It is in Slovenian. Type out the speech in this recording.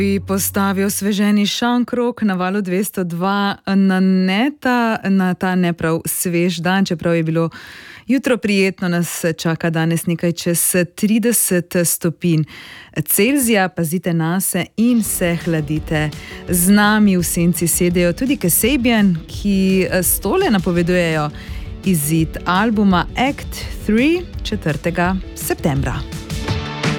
Postavijo sveženi šankrok na valu 202 na neta, na ta neprav svež dan, čeprav je bilo jutro prijetno, nas čaka danes nekaj čez 30 stopinj Celzija. Pazite nase in se hladite. Z nami v senci sedejo tudi Kasabian, ki stole napovedujejo izid albuma Act 3 4. septembra.